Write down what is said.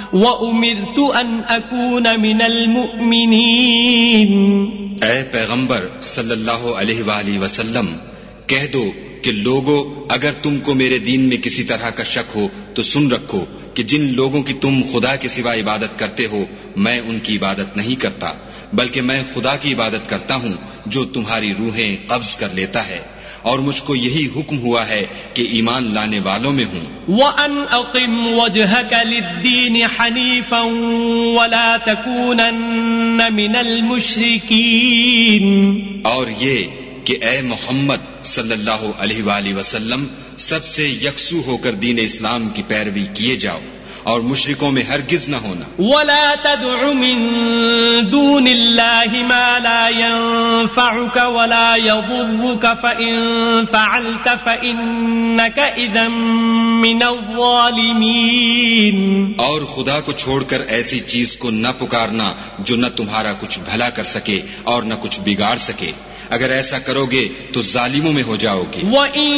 وأمرت أن أكون من المؤمنين. اے پیغمبر صلی اللہ علیہ وآلہ وسلم، کہہ دو کہ لوگو، اگر تم کو میرے دین میں کسی طرح کا شک ہو تو سن رکھو کہ جن لوگوں کی تم خدا کے سوا عبادت کرتے ہو میں ان کی عبادت نہیں کرتا، بلکہ میں خدا کی عبادت کرتا ہوں جو تمہاری روحیں قبض کر لیتا ہے، اور مجھ کو یہی حکم ہوا ہے کہ ایمان لانے والوں میں ہوں. وَأَنْ أَقِمْ وَجْهَكَ لِلدِّينِ حَنِيفًا وَلَا تَكُونَنَّ مِنَ الْمُشْرِكِينَ. اور یہ کہ اے محمد صلی اللہ علیہ وآلہ وسلم سب سے یکسو ہو کر دین اسلام کی پیروی کیے جاؤ اور مشرکوں میں ہرگز نہ ہونا. وَلَا تَدْعُ مِن دُونِ اللَّهِ مَا لَا يَنفَعُكَ وَلَا يَضُرُّكَ فَإِن فَعَلْتَ فَإِنَّكَ إِذًا مِّنَ الظَّالِمِينَ. اور خدا کو چھوڑ کر ایسی چیز کو نہ پکارنا جو نہ تمہارا کچھ بھلا کر سکے اور نہ کچھ بگاڑ سکے، اگر ایسا کرو گے تو ظالموں میں ہو جاؤ گے. وَإِن